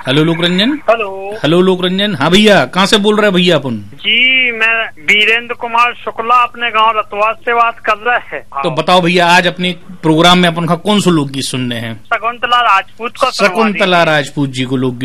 Hello लोक Ranjan. Hello लोक रंजन। हाँ भैया, कहाँ से बोल रहे हैं भैया अपन? जी मैं वीरेंद्र कुमार शुक्ला अपने गांव रतवा से बात कर रहे हैं। तो बताओ भैया, आज अपने प्रोग्राम में अपन का कौन सा लोकगीत सुनने हैं? शकुंतला राजपूत को। शकुंतला राजपूत जी को लोकगीत